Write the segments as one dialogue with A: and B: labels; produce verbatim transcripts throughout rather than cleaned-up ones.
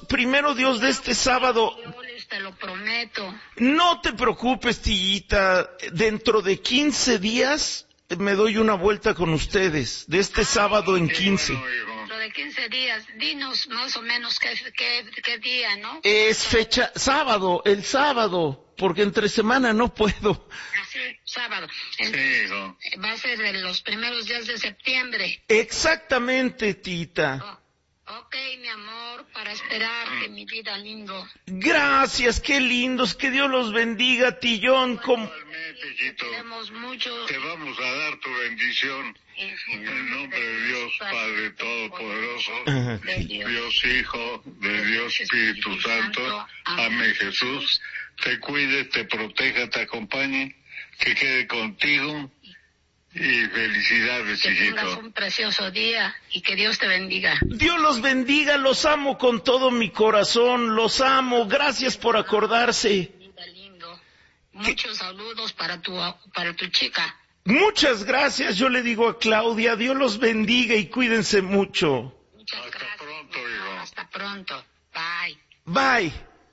A: primero Dios, de este sábado.
B: Te lo prometo.
A: No te preocupes, tillita, dentro de quince días me doy una vuelta con ustedes, de este sábado en quince.
B: Dentro de quince días, dinos más o menos qué, qué, qué día, ¿no?
A: Es fecha, sábado, el sábado, porque entre semana no puedo.
B: Así, sábado. Entonces, sí, va a ser de los primeros días de septiembre.
A: Exactamente, tita.
B: Oh. Ok, mi amor, para esperarte, mi vida lindo.
A: Gracias, qué lindos, que Dios los bendiga, Tillón. Como...
C: Igualmente, Hijito,
B: queremos mucho.
C: Te vamos a dar tu bendición. En el nombre de Dios Padre Todopoderoso, de Dios. Dios Hijo, de Dios Espíritu Santo. Amén, Jesús. Te cuide, te proteja, te acompañe, que quede contigo. Y felicidades,
B: que
C: hijito.
B: Que tengas un precioso día y que Dios te bendiga.
A: Dios los bendiga, los amo con todo mi corazón, los amo, gracias por acordarse.
B: Lindo. Muchos ¿Qué? Saludos para tu, para tu chica.
A: Muchas gracias, yo le digo a Claudia, Dios los bendiga y cuídense mucho.
B: Muchas
C: hasta
B: gracias.
C: Pronto, hijo.
B: Hasta pronto, bye.
A: Bye. Bye.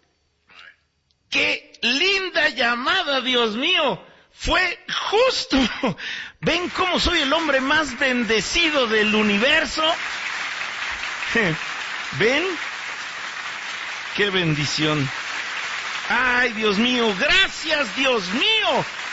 A: Qué linda llamada, Dios mío. Fue justo. ¿Ven cómo soy el hombre más bendecido del universo? ¿Ven? ¡Qué bendición! ¡Ay, Dios mío! ¡Gracias, Dios mío!